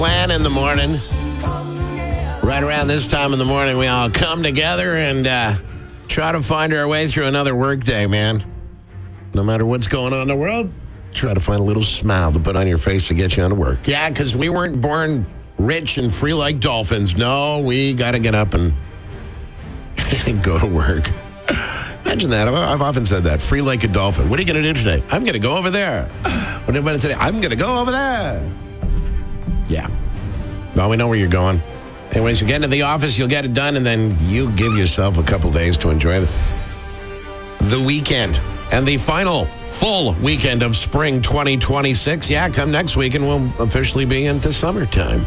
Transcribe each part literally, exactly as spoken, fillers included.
Plan in the morning. Right around this time in the morning, we all come together and uh, try to find our way through another workday, man. No matter what's going on in the world, try to find a little smile to put on your face to get you on to work. Yeah, because we weren't born rich and free like dolphins. No, we got to get up and, and go to work. Imagine that. I've, I've often said that. Free like a dolphin. What are you going to do today? I'm going to go over there. What about today? I'm going to go over there. Yeah. Well, we know where you're going. Anyways, you get into the office, you'll get it done, and then you give yourself a couple days to enjoy the, the weekend. And the final full weekend of spring twenty twenty-six. Yeah, come next week, and we'll officially be into summertime.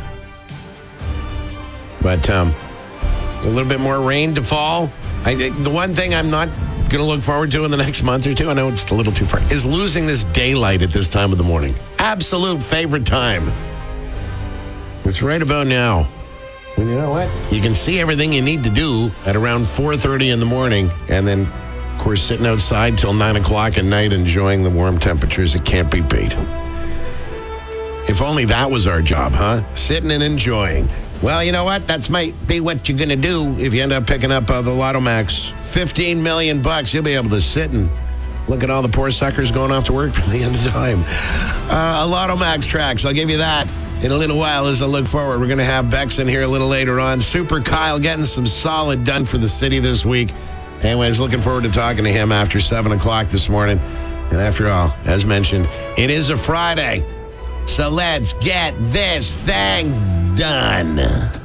But um, a little bit more rain to fall. I, the one thing I'm not going to look forward to in the next month or two, I know it's a little too far, is losing this daylight at this time of the morning. Absolute favorite time. It's right about now. And you know what? You can see everything you need to do at around four thirty in the morning, and then, of course, sitting outside till nine o'clock at night enjoying the warm temperatures. It can't be beat. If only that was our job, huh? Sitting and enjoying. Well, you know what? That's might be what you're going to do if you end up picking up uh, the Lotto Max. fifteen million bucks. You'll be able to sit and look at all the poor suckers going off to work for the end of time. Uh, a Lotto Max tracks. I'll give you that in a little while as I look forward. We're going to have Bex in here a little later on. Super Kyle getting some solid done for the city this week. Anyways, looking forward to talking to him after seven o'clock this morning. And after all, as mentioned, it is a Friday. So let's get this thing done.